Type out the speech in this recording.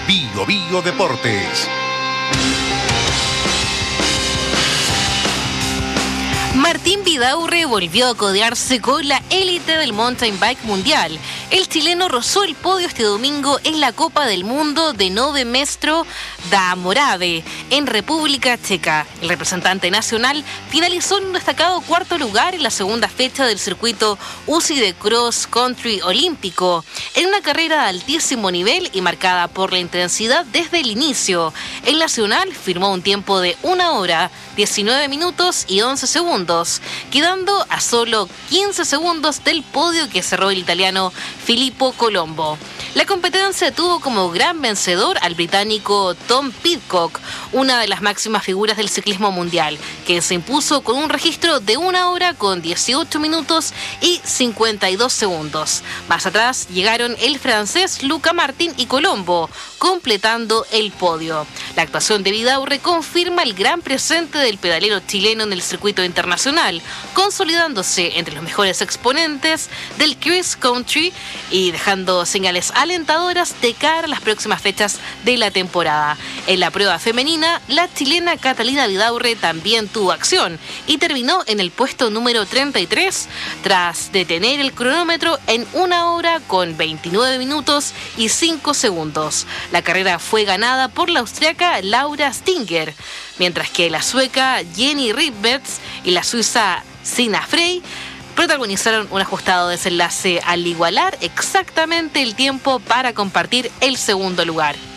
Bio Bio Deportes. Martín Vidaurre volvió a codearse con la élite del mountain bike mundial. El chileno rozó el podio este domingo en la Copa del Mundo de Nove Mestro da Morave, en República Checa. El representante nacional finalizó en un destacado cuarto lugar en la segunda fecha del circuito UCI de Cross Country Olímpico, en una carrera de altísimo nivel y marcada por la intensidad desde el inicio. El nacional firmó un tiempo de 1 hora, 19 minutos y 11 segundos, quedando a solo 15 segundos del podio que cerró el italiano Filippo Colombo. La competencia tuvo como gran vencedor al británico Tom Pidcock, una de las máximas figuras del ciclismo mundial, que se impuso con un registro de 1 hora con 18 minutos y 52 segundos. Más atrás llegaron el francés Luca Martin y Colombo, completando el podio. La actuación de Vidaurre confirma el gran presente del pedalero chileno en el circuito internacional, consolidándose entre los mejores exponentes del cross country y dejando señales alentadoras de cara a las próximas fechas de la temporada. En la prueba femenina, la chilena Catalina Vidaurre también tuvo acción y terminó en el puesto número 33 tras detener el cronómetro en 1 hora con 29 minutos y 5 segundos. La carrera fue ganada por la austriaca Laura Stinger, mientras que la sueca Jenny Ribberts y la suiza Sina Frey protagonizaron un ajustado desenlace al igualar exactamente el tiempo para compartir el segundo lugar.